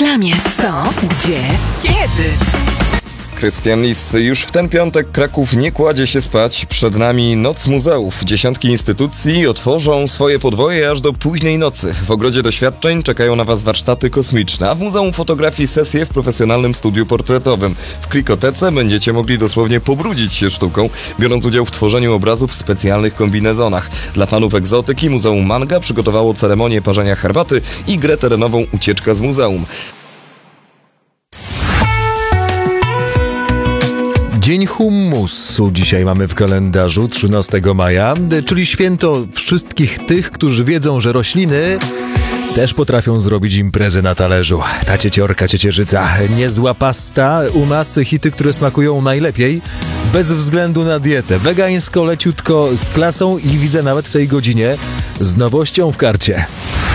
reklamie. Co? Gdzie? Kiedy? Krystian Lis. Już w ten piątek Kraków nie kładzie się spać. Przed nami Noc Muzeów. Dziesiątki instytucji otworzą swoje podwoje aż do późnej nocy. W Ogrodzie Doświadczeń czekają na Was warsztaty kosmiczne, a w Muzeum Fotografii sesje w profesjonalnym studiu portretowym. W Klikotece będziecie mogli dosłownie pobrudzić się sztuką, biorąc udział w tworzeniu obrazów w specjalnych kombinezonach. Dla fanów egzotyki Muzeum Manga przygotowało ceremonię parzenia herbaty i grę terenową Ucieczka z muzeum. Dzień hummusu dzisiaj mamy w kalendarzu, 13 maja, czyli święto wszystkich tych, którzy wiedzą, że rośliny też potrafią zrobić imprezę na talerzu. Ta cieciorka, ciecierzyca, niezła pasta, u nas hity, które smakują najlepiej, bez względu na dietę. Wegańsko, leciutko, z klasą i widzę nawet w tej godzinie z nowością w karcie.